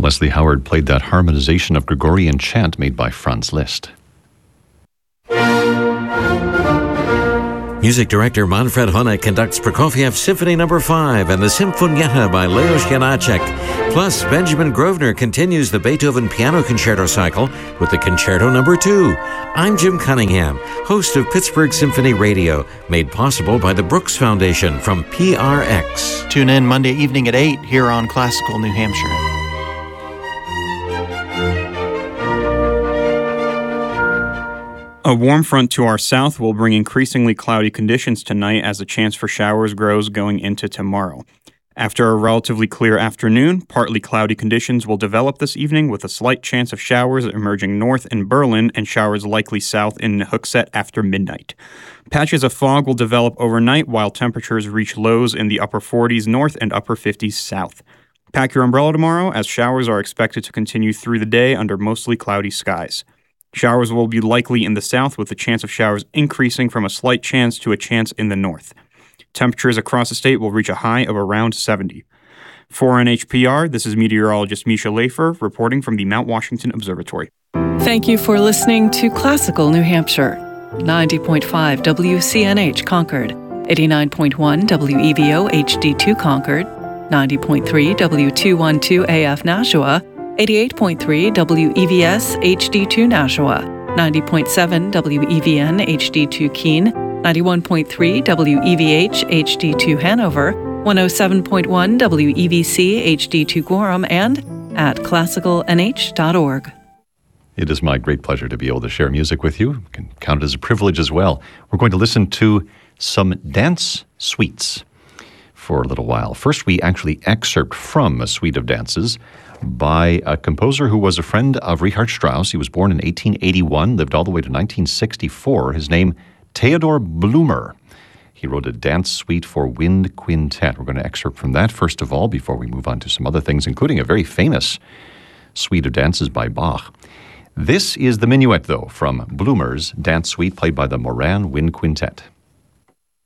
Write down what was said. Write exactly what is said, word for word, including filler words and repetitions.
Leslie Howard played that harmonization of Gregorian chant made by Franz Liszt. Music director Manfred Honeck conducts Prokofiev Symphony Number five and the Symfonietta by Leos Janáček. Plus, Benjamin Grosvenor continues the Beethoven Piano Concerto cycle with the Concerto Number two. I'm Jim Cunningham, host of Pittsburgh Symphony Radio, made possible by the Brooks Foundation from P R X. Tune in Monday evening at eight here on Classical New Hampshire. A warm front to our south will bring increasingly cloudy conditions tonight as the chance for showers grows going into tomorrow. After a relatively clear afternoon, partly cloudy conditions will develop this evening with a slight chance of showers emerging north in Berlin and showers likely south in Hooksett after midnight. Patches of fog will develop overnight while temperatures reach lows in the upper forties north and upper fifties south. Pack your umbrella tomorrow as showers are expected to continue through the day under mostly cloudy skies. Showers will be likely in the south with the chance of showers increasing from a slight chance to a chance in the north. Temperatures across the state will reach a high of around seventy. For N H P R, this is meteorologist Misha Lafer reporting from the Mount Washington Observatory. Thank you for listening to Classical New Hampshire. ninety point five W C N H Concord, eighty-nine point one W E V O H D two Concord, ninety point three W two twelve A F Nashua, eighty-eight point three W E V S H D two Nashua, ninety point seven W E V N H D two Keene, ninety-one point three W E V H H D two Hanover, one oh seven point one W E V C H D two Gorham, and at classical n h dot org. It is my great pleasure to be able to share music with you. You can count it as a privilege as well. We're going to listen to some dance suites for a little while. First, we actually excerpt from a suite of dances by a composer who was a friend of Richard Strauss. He was born in eighteen eighty-one, lived all the way to nineteen sixty-four. His name, Theodor Blumer. He wrote a dance suite for wind quintet. We're going to excerpt from that first of all before we move on to some other things, including a very famous suite of dances by Bach. This is the minuet, though, from Blumer's dance suite played by the Moran Wind Quintet.